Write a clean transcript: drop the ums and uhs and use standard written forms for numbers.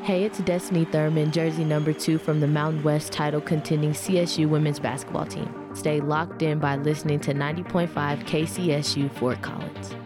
Hey, it's Destiny Thurman, jersey number 2 from the Mountain West title contending CSU women's basketball team. Stay locked in by listening to 90.5 KCSU Fort Collins.